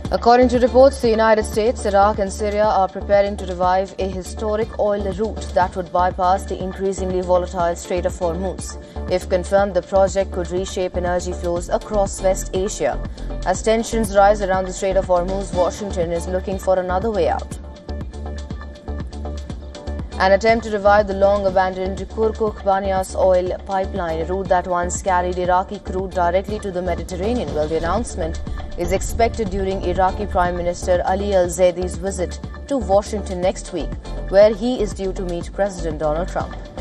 According to reports, the United States, Iraq and Syria are preparing to revive a historic oil route that would bypass the increasingly volatile Strait of Hormuz. If confirmed, the project could reshape energy flows across West Asia. As tensions rise around the Strait of Hormuz, Washington is looking for another way out. An attempt to revive the long-abandoned Kirkuk-Banias oil pipeline, a route that once carried Iraqi crude directly to the Mediterranean. Well, the announcement is expected during Iraqi Prime Minister Ali al-Zaydhi's visit to Washington next week, where he is due to meet President Donald Trump.